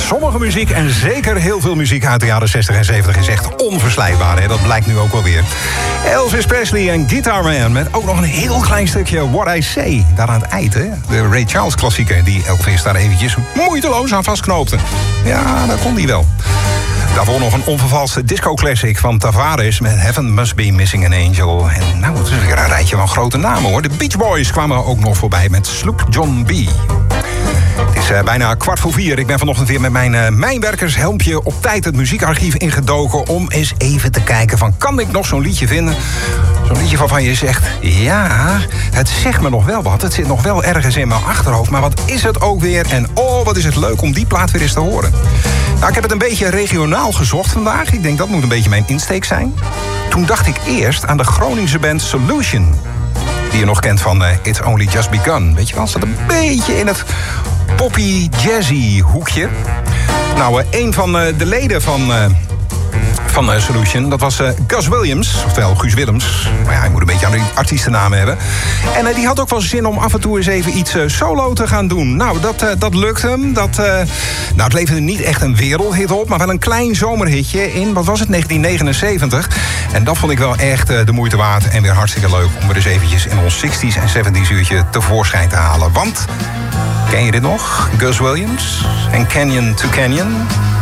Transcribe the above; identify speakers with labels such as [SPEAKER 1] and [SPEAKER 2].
[SPEAKER 1] Sommige muziek, en zeker heel veel muziek uit de jaren 60 en 70... is echt onverslijtbaar, hè? Dat blijkt nu ook wel weer. Elvis Presley en Guitar Man, met ook nog een heel klein stukje What I Say. Daar aan het eind, hè? De Ray Charles klassieker, die Elvis daar eventjes moeiteloos aan vastknoopte. Ja, dat kon hij wel. Daarvoor nog een onvervalste disco-classic van Tavares met Heaven Must Be Missing an Angel. En nou, het is weer een rijtje van grote namen, hoor. De Beach Boys kwamen ook nog voorbij met Sloop John B. Het is bijna 3:15. Ik ben vanochtend weer met mijn mijnwerkershelmpje op tijd het muziekarchief ingedoken om eens even te kijken van, kan ik nog zo'n liedje vinden? Zo'n liedje waarvan je zegt, ja, het zegt me nog wel wat. Het zit nog wel ergens in mijn achterhoofd. Maar wat is het ook weer? En oh, wat is het leuk om die plaat weer eens te horen. Nou, ik heb het een beetje regionaal gezocht vandaag. Ik denk dat moet een beetje mijn insteek zijn. Toen dacht ik eerst aan de Groningse band Solution. Die je nog kent van It's Only Just Begun. Weet je wel, staat een beetje in het poppy jazzy hoekje. Nou, een van de leden van Solution, dat was Gus Williams, oftewel Guus Willems. Maar ja, hij moet een beetje aan die artiestennaam hebben. En die had ook wel zin om af en toe eens even iets solo te gaan doen. Nou, dat lukt hem. Het leverde niet echt een wereldhit op, maar wel een klein zomerhitje in, wat was het, 1979. En dat vond ik wel echt de moeite waard en weer hartstikke leuk om er eens eventjes in ons 60s en 70s uurtje tevoorschijn te halen. Want, ken je dit nog? Gus Williams en Canyon to Canyon.